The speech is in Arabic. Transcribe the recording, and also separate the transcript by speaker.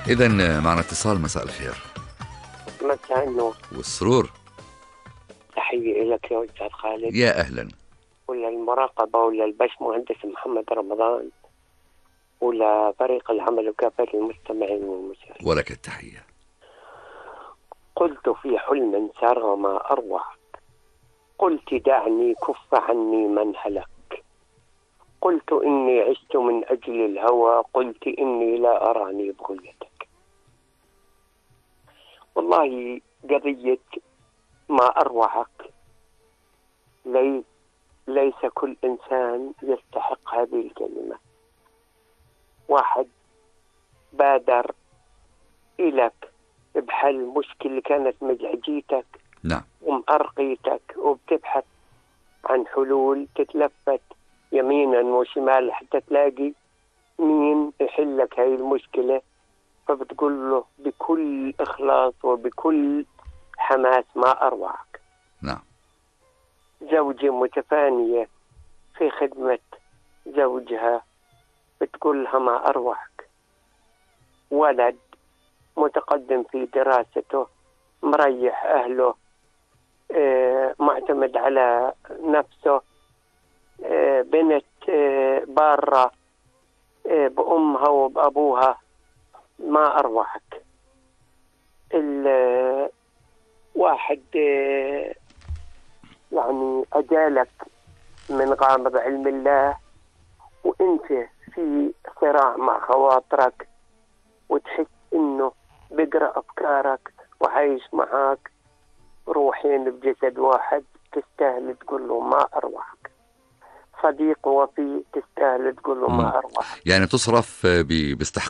Speaker 1: إذن معنا اتصال. مساء الخير.
Speaker 2: مساء النور.
Speaker 1: والسرور.
Speaker 2: تحية لك يا أستاذ خالد،
Speaker 1: يا أهلا.
Speaker 2: وللمراقبة وللبش مهندس محمد رمضان ولفريق العمل وكافة المستمعين والمشاهدين.
Speaker 1: ولك التحية.
Speaker 2: قلت في حلم سار ما أروع، قلت دعني كف عني من هلك، قلت إني عشت من أجل الهوى، قلت إني لا أراني بغيتك. والله قضية ما أروعك ليس كل إنسان يستحق هذه الكلمة. واحد بادر إليك بحل مشكلة كانت مزعجيتك،
Speaker 1: نعم،
Speaker 2: ومأرقيتك، وبتبحث عن حلول، تتلفت يمينا وشمال حتى تلاقي مين يحلك هاي المشكلة، فبتقول له بكل إخلاص وبكل حماس ما أروعك.
Speaker 1: نعم.
Speaker 2: زوجة متفانية في خدمة زوجها بتقول لها ما أروعك. ولد متقدم في دراسته، مريح أهله، معتمد على نفسه، بنت بارة بأمها وبأبوها، ما أروعك. الواحد يعني أجالك من غامض علم الله، وانت في صراع مع خواطرك، وتحس انه بقرأ افكارك وعايش معاك روحين بجسد واحد، تستاهل تقول له ما اروعك. صديق وفي تستاهل تقول له ما اروعك.
Speaker 1: يعني تصرف باستحقاق